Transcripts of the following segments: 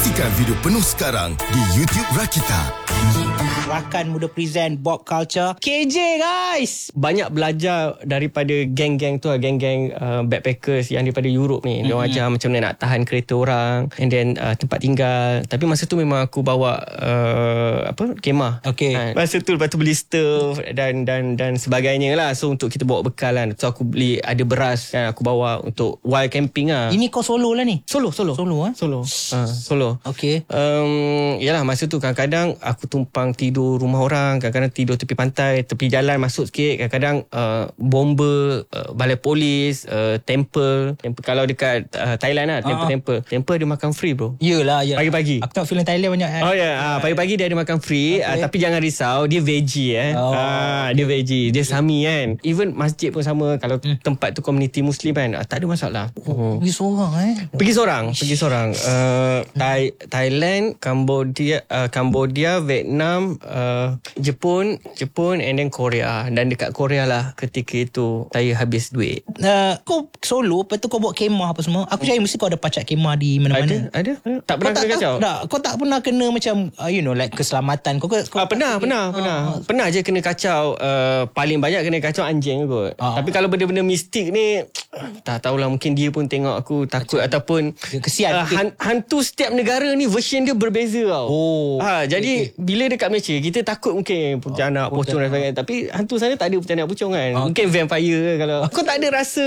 Saksikan video penuh sekarang di YouTube Rakita. Rakan Muda present Bob Culture KJ guys. Banyak belajar daripada geng-geng tu lah, geng-geng backpackers yang daripada Europe ni. Dia ajar macam mana nak tahan kereta orang, and then tempat tinggal. Tapi masa tu memang aku bawa kemah. Okay. Masa tu lepas tu beli stove dan sebagainya lah. So untuk kita bawa bekal kan. So aku beli ada beras kan, aku bawa untuk wild camping lah. Ini kau solo lah ni? Solo. Solo. Okay. Yalah masa tu kadang-kadang aku tumpang tidur rumah orang, kadang-kadang tidur tepi pantai, tepi jalan masuk sikit, kadang-kadang bomber, balai polis, temple kalau dekat Thailand lah, temple dia makan free bro. Yelah. Pagi-pagi Aku tengok filem Thailand banyak kan. Oh ya, pagi-pagi dia ada makan free, tapi jangan risau, dia veggie dia veggie, dia sami kan. Even masjid pun sama, kalau tempat tu komuniti Muslim kan, tak ada masalah. Pergi seorang Pergi seorang. Thailand, Cambodia, Vietnam, Jepun and then Korea. Dan dekat Korea lah ketika itu saya habis duit. Kau solo, lepas tu kau buat kemah apa semua. Aku cakap mesti kau ada pacak kemah di mana-mana. Ada. Tak pernah kena kacau? Kau tak pernah kena macam like keselamatan. Kau Pernah je kena kacau. Paling banyak kena kacau anjing kot. Tapi kalau benda-benda mistik ni, tak tahulah, mungkin dia pun tengok aku takut ataupun kesian. Hantu setiap negara ni version dia berbeza tau. Jadi bila dekat Malaysia kita takut mungkin pontianak, pocong dan sebagainya, tapi hantu sana tak ada pontianak, pocong kan. Mungkin vampire ke. Kalau kau tak ada rasa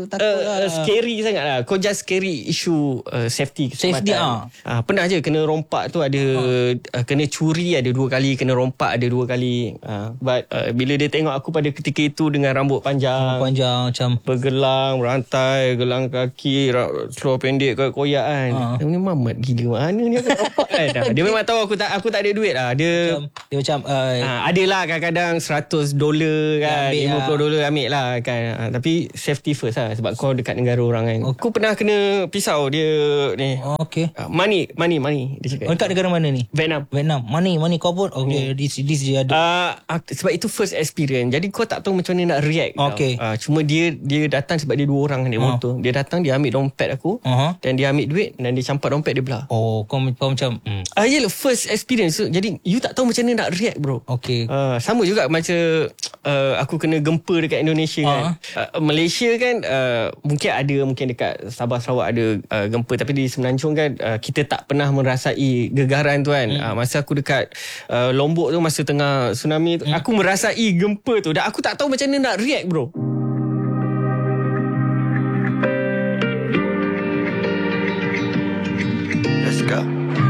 scary sangat lah, kau just scary issue safety keselamatan. Pernah je kena rompak tu ada kena curi ada 2 kali, kena rompak ada 2 kali. But bila dia tengok aku pada ketika itu dengan rambut panjang macam bergelang, berantai, gelang kaki, seluar pendek koyak kan. Dia punya mamat gila mana ni aku nampak kan. Dia memang tahu aku tak ada duit lah. Dia macam adalah kadang-kadang $100 kan, $50 ambil lah kan. Tapi safety first lah, sebab kau dekat negara orang kan. Aku pernah kena pisau dia ni. Money dia cakap. Dekat negara mana ni? Vietnam. Money kau pun this dia ada. Sebab itu first experience, jadi kau tak tahu macam mana nak react. Cuma dia datang sebab dia 2 orang naik motor. Dia datang, dia ambil dompet aku, dan dia ambil duit, dan dia campak dompet, dia belah. Kau macam yelah, first experience. So, jadi you tak tahu macam mana nak react bro. Sama juga macam aku kena gempa dekat Indonesia kan. Malaysia kan mungkin dekat Sabah Sarawak ada gempa, tapi di Semenanjung kan kita tak pernah merasai gegaran tu kan. Masa aku dekat Lombok tu, masa tengah tsunami tu, aku merasai gempa tu, dan aku tak tahu macam mana nak react bro. Let's go.